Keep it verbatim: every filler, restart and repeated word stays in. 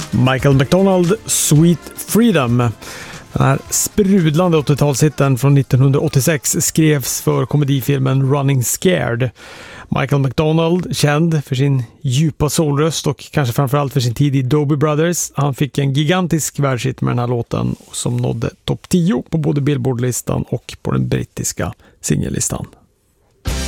Michael McDonald, Sweet Freedom. Den här sprudlande åttiotalshitten från nittonhundraåttiosex skrevs för komedifilmen Running Scared. Michael McDonald, känd för sin djupa soulröst och kanske framförallt för sin tid i Doobie Brothers. Han fick en gigantisk världshit med den här låten som nådde topp tio på både Billboard-listan och på den brittiska singellistan.